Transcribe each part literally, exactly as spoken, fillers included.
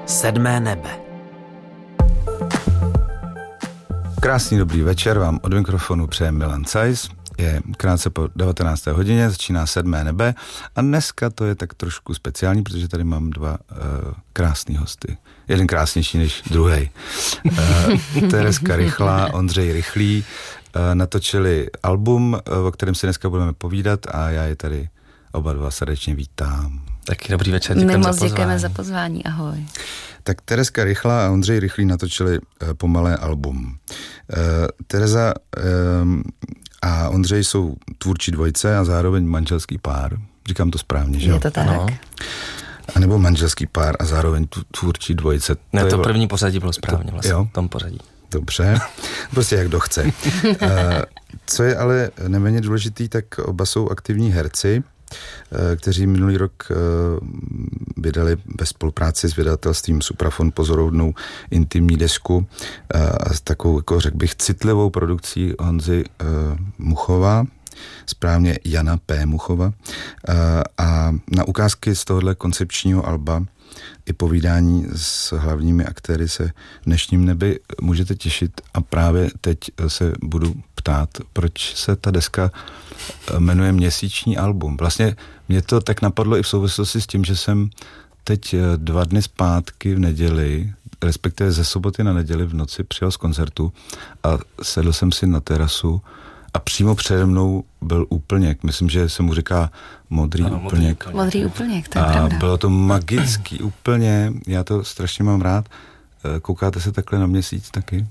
Sedmé nebe. Krásný dobrý večer vám od mikrofonu přeje Milan Cajs. Je krátce po devatenácté hodině, začíná Sedmé nebe a dneska to je tak trošku speciální, protože tady mám dva uh, krásný hosty. Jeden krásnější než druhej. Uh, Tereska Rychlá, Ondřej Rychlý uh, natočili album, uh, o kterém si dneska budeme povídat a já je tady oba dva srdečně vítám. Taky dobrý večer, děkujeme za pozvání. děkujeme za pozvání, ahoj. Tak Tereska Rychlá a Ondřej Rychlý natočili uh, pomalé album. Uh, Tereza um, a Ondřej jsou tvůrčí dvojce a zároveň manželský pár. Říkám to správně, že jo? Je to tak. No. A nebo manželský pár a zároveň tvůrčí dvojce. Ne, to, to je... první pořadí bylo správně vlastně, jo? v tom pořadí. Dobře, prostě jak kdo chce. uh, co je ale neméně důležitý, tak oba jsou aktivní herci, kteří minulý rok vydali ve spolupráci s vydavatelstvím Suprafon pozorovnou intimní desku s takovou, jako řekl bych, citlivou produkcí Honzy Muchova, správně Jana P. Muchova. A na ukázky z tohohle koncepčního alba i povídání s hlavními aktéry se v dnešním nebi můžete těšit a právě teď se budu ptát, proč se ta deska jmenuje Měsíční album. Vlastně mě to tak napadlo i v souvislosti s tím, že jsem teď dva dny zpátky v neděli, respektive ze soboty na neděli v noci přijel z koncertu a sedl jsem si na terasu a přímo přede mnou byl úplněk. Myslím, že se mu říká modrý ano, úplněk. Modrý, modrý úplněk, to je a pravda. Bylo to magický úplně. Já to strašně mám rád. Koukáte se takhle na měsíc taky?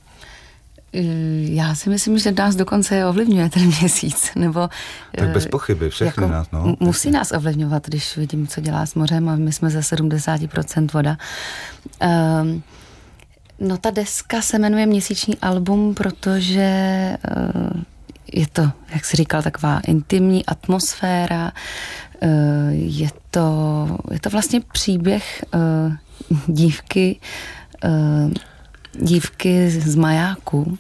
Já si myslím, že nás dokonce ovlivňuje ten měsíc. Nebo, tak bez pochyby, všechny jako nás. No. Musí nás ovlivňovat, když vidím, co dělá s mořem a my jsme ze sedmdesát procent voda. Um, no ta deska se jmenuje Měsíční album, protože uh, je to, jak jsi říkal, taková intimní atmosféra. Uh, je, to, je to vlastně příběh uh, dívky uh, dívky z majáku.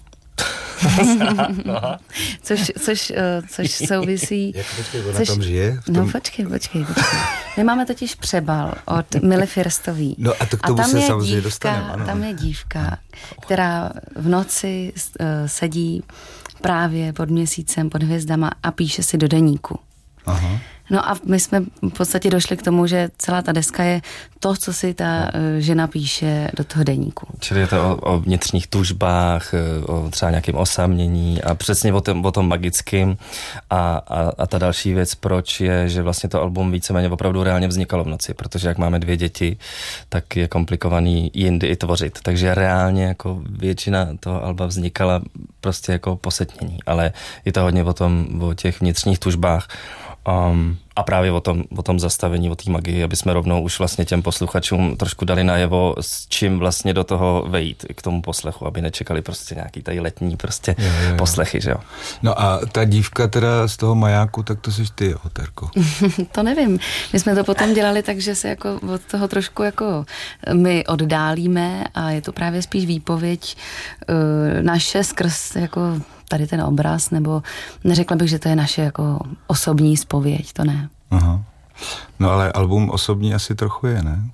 což, což, což souvisí... Jak počkej, ona což, tam žije? V tom... No počkej, počkej, počkej. My máme totiž přebal od Mily Firstový. No a to k tomu a tam se je samozřejmě dívka, dostaneme, ano. Tam je dívka, která v noci uh, sedí právě pod měsícem, pod hvězdama a píše si do deníku. Aha. No a my jsme v podstatě došli k tomu, že celá ta deska je to, co si ta žena píše do toho deníku. Čili je to o, o vnitřních tužbách, o třeba nějakém osamění a přesně o tom, o tom magickým. A, a, a ta další věc, proč je, že vlastně to album víceméně opravdu reálně vznikalo v noci, protože jak máme dvě děti, tak je komplikovaný jindy i tvořit. Takže reálně jako většina toho alba vznikala prostě jako posetnění, ale je to hodně o tom, o těch vnitřních tužbách. Um, a právě o tom, o tom zastavení, o té magii, aby jsme rovnou už vlastně těm posluchačům trošku dali najevo, s čím vlastně do toho vejít k tomu poslechu, aby nečekali prostě nějaký tady letní prostě je, je, je. poslechy, že jo. No a ta dívka teda z toho majáku, tak to jsi ty, jo, Terko. To nevím. My jsme to potom dělali tak, že se jako od toho trošku jako my oddálíme a je to právě spíš výpověď uh, naše skrz jako tady ten obraz, nebo neřekla bych, že to je naše jako osobní zpověď, to ne. Aha. No ale album osobní asi trochu je, ne?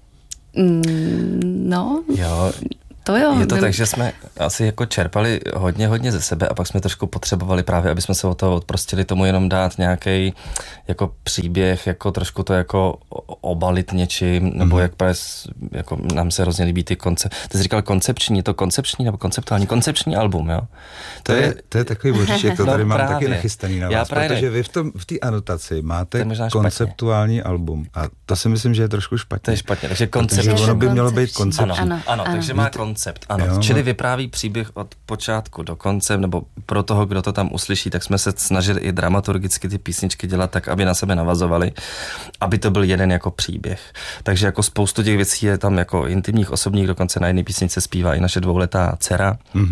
Mm, no, jo. To jo. Je to tak, že jsme asi jako čerpali hodně, hodně ze sebe a pak jsme trošku potřebovali právě, aby jsme se od toho odprostili tomu jenom dát nějaký jako příběh, jako trošku to jako obalit něčím, nebo mm-hmm. jak právě, jako nám se hrozně líbí ty konce. Ty jsi říkal koncepční, je to koncepční nebo konceptuální? Koncepční album, jo? To, to je, to je takový boříček, to tady no, mám právě. Taky nachystaný na vás, protože ne. vy v tom v té anotaci máte konceptuální špatně. Album a to si myslím, že je trošku špatně. To je špatně, takže koncepční. Protože ono by mělo být koncepční. Ano, ano, ano, ano, takže má koncept, ano. Jo, čili vypráví příběh od počátku do konce, nebo pro toho, kdo to tam uslyší, tak jsme se snažili i dramaturgicky ty písničky dělat tak, aby na sebe navazovaly, aby to byl jeden jako příběh. Takže jako spoustu těch věcí je tam jako intimních, osobních, dokonce na jedné písničce zpívá i naše dvouletá dcera. Mm-hmm.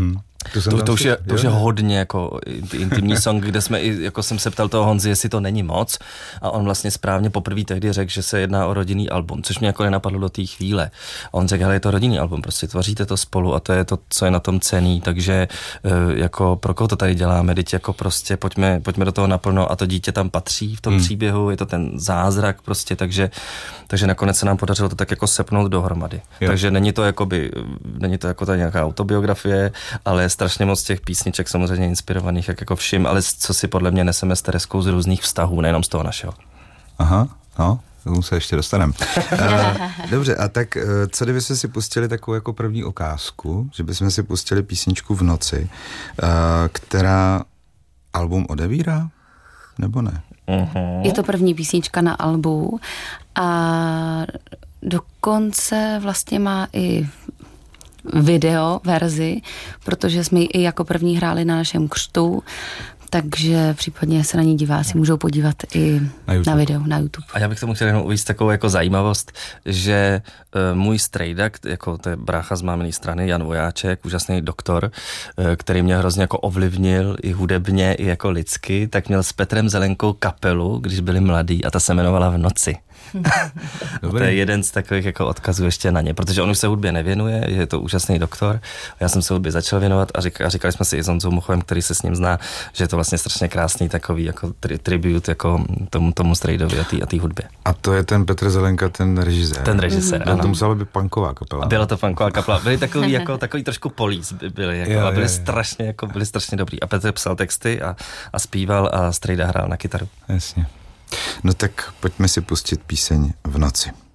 To, to, to, už je, to už je hodně jako intimní song, kde jsme i, jako jsem se ptal toho Honzy, jestli to není moc, a on vlastně správně poprvé tehdy řekl, že se jedná o rodinný album, což mě jako nenapadlo do té chvíle. A on řekl, ale je to rodinný album, prostě tvoříte to spolu a to je to, co je na tom cenný, takže jako pro koho to tady děláme, teď jako prostě pojďme, pojďme do toho naplno a to dítě tam patří v tom hmm. příběhu, je to ten zázrak prostě, takže, takže nakonec se nám podařilo to tak jako sepnout dohromady. Jo. Takže není to jakoby, není to jako ta nějaká autobiografie, ale strašně moc těch písniček samozřejmě inspirovaných, jak jako všim, ale co si podle mě neseme s Tereskou z různých vztahů, nejenom z toho našeho. Aha, no, k tomu se ještě dostaneme. uh, dobře, a tak uh, co kdybyste si pustili takovou jako první ukázku, že bychom si pustili písničku V noci, uh, která album odevírá, nebo ne? Uh-huh. Je to první písnička na albu a dokonce vlastně má i video verzi, protože jsme ji i jako první hráli na našem křtu, takže případně se na ní diváci můžou podívat i na, na video, na YouTube. A já bych tomu chtěl jenom uvést takovou jako zajímavost, že uh, můj strejda, jako to je brácha z máminý strany, Jan Vojáček, úžasný doktor, uh, který mě hrozně jako ovlivnil i hudebně, i jako lidsky, tak měl s Petrem Zelenkou kapelu, když byli mladí, a ta se jmenovala V noci. To je jeden z takových jako odkazů ještě na ně, protože on už se hudbě nevěnuje, je to úžasný doktor. Já jsem se hudbě začal věnovat a, řík, a říkali jsme si i s Honzou Muchovem, který se s ním zná, že je to vlastně strašně krásný takový jako tri, tribut jako tomu, tomu strejdovi a té hudbě. A to je ten Petr Zelenka, ten režisér. Ten režisér, mm-hmm. ano. To musela být punková kapela. A byla to punková kapela. Byli takový jako takový trošku políc byli jako, jo, a byli je, strašně jako byli strašně dobrý. A Petr psal texty a, a zpíval a strejda hrál na kytaru. Jasně. No tak pojďme si pustit píseň V noci.